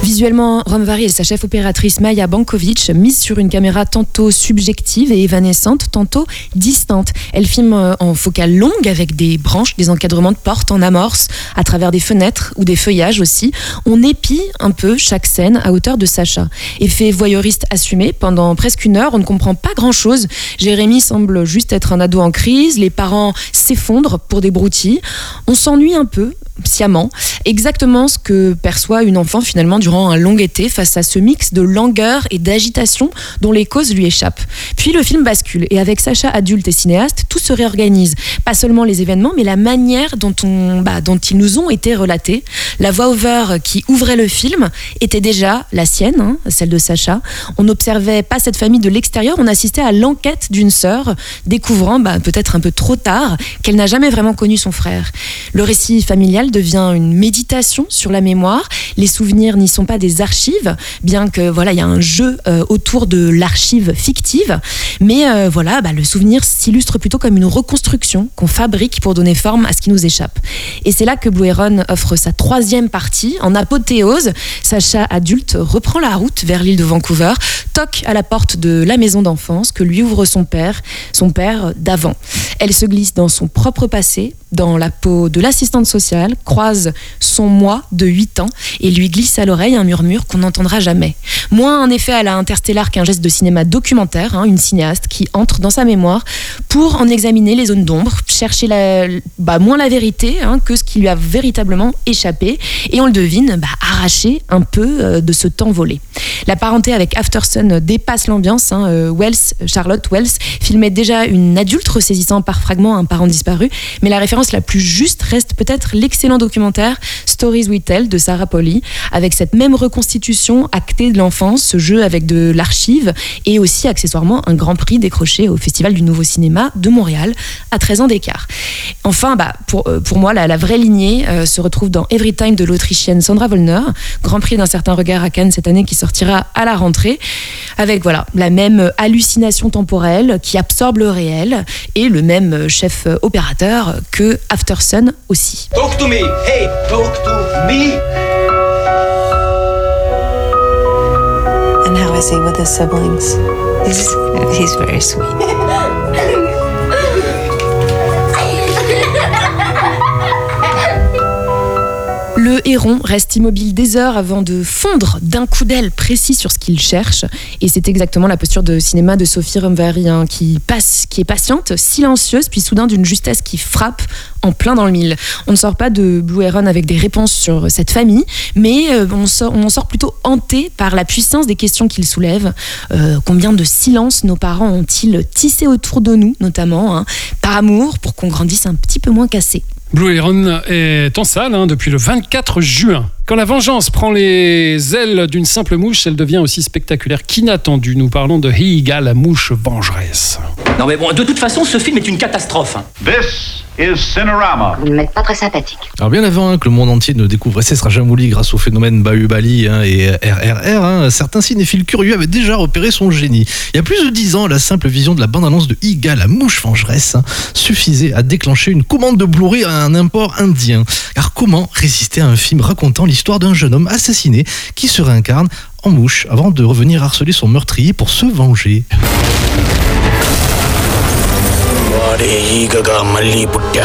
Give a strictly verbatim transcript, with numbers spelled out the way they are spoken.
Visuellement, Romvari et sa chef opératrice Maja Bankovic misent sur une caméra tantôt subjective et évanescente, tantôt distante. Elle filme en focale longue avec des branches, des encadrements de portes en amorce, à travers des fenêtres ou des feuillages aussi. On épie un peu chaque scène à hauteur de Sacha. Effet voyeuriste assumé, pendant presque une heure, on ne comprend pas grand-chose. Jérémy semble juste être un ado en crise, les parents s'effondrent pour des broutilles. On s'ennuie un peu, sciemment, exactement ce que perçoit une enfant finalement durant un long été face à ce mix de langueur et d'agitation dont les causes lui échappent. Puis le film bascule et avec Sacha adulte et cinéaste, tout se réorganise. Pas seulement les événements, mais la manière dont, on, bah, dont ils nous ont été relatés. La voix-over qui ouvrait le film était déjà la sienne, hein, celle de Sacha. On n'observait pas cette famille de l'extérieur, on assistait à l'enquête d'une sœur, découvrant bah, peut-être un peu trop tard qu'elle n'a jamais vraiment connu son frère. Le récit familial devient une méditation sur la mémoire. Les souvenirs n'y sont pas des archives, bien que voilà, il y a un jeu euh, autour de l'archive fictive, mais euh, voilà, bah, le souvenir s'illustre plutôt comme une reconstruction qu'on fabrique pour donner forme à ce qui nous échappe. Et c'est là que Blue Heron offre sa troisième partie, en apothéose. Sacha adulte reprend la route vers l'île de Vancouver, toque à la porte de la maison d'enfance que lui ouvre son père, son père d'avant. Elle se glisse dans son propre passé, dans la peau de l'assistante sociale, croise son moi de huit ans et lui glisse à l'oreille un murmure qu'on n'entendra jamais. Moins un effet à la Interstellar qu'un geste de cinéma documentaire, hein, une cinéaste qui entre dans sa mémoire pour en examiner les zones d'ombre, chercher la, bah, moins la vérité hein, que ce qui lui a véritablement échappé, et on le devine, bah, arraché un peu euh, de ce temps volé. La parenté avec Aftersun dépasse l'ambiance. Hein, euh, Wells, Charlotte Wells filmait déjà une adulte ressaisissant par fragments un parent disparu, mais la référence la plus juste reste peut-être l'excellent documentaire Stories We Tell de Sarah Polley, avec cette même reconstitution actée de l'enfance, ce jeu avec de l'archive et aussi accessoirement un grand prix décroché au Festival du Nouveau Cinéma de Montréal à treize ans d'écart. Enfin, bah, pour, euh, pour moi, la, la vraie lignée euh, se retrouve dans Every Time de l'Autrichienne Sandra Wollner, grand prix d'un certain regard à Cannes cette année qui sortira à la rentrée, avec voilà, la même hallucination temporelle qui absorbe le réel et le même chef opérateur que Aftersun aussi. Talk to me, hey, talk to me. And how is he with his siblings? He's, he's very sweet. Le héron reste immobile des heures avant de fondre d'un coup d'aile précis sur ce qu'il cherche. Et c'est exactement la posture de cinéma de Sophie Romvari, hein, qui passe, qui est patiente, silencieuse, puis soudain d'une justesse qui frappe en plein dans le mille. On ne sort pas de Blue Heron avec des réponses sur cette famille, mais euh, on, sort, on en sort plutôt hanté par la puissance des questions qu'il soulève. Euh, combien de silences nos parents ont-ils tissé autour de nous, notamment, hein, par amour, pour qu'on grandisse un petit peu moins cassé. Blue Heron est en salle hein, depuis le vingt-quatre juin. Quand la vengeance prend les ailes d'une simple mouche, elle devient aussi spectaculaire qu'inattendue. Nous parlons de Higa, la mouche vengeresse. Non mais bon, de toute façon, ce film est une catastrophe. This is Cinerama. Vous ne m'êtes pas très sympathique. Alors bien avant hein, que le monde entier ne découvre S S Rajamouli grâce au phénomène Bahubali hein, et R R R, hein, certains cinéphiles curieux avaient déjà repéré son génie. Il y a plus de dix ans, la simple vision de la bande-annonce de Higa, la mouche vengeresse, hein, suffisait à déclencher une commande de Blu-ray à un import indien. Car comment résister à un film racontant l'histoire d'un jeune homme assassiné qui se réincarne en mouche avant de revenir harceler son meurtrier pour se venger?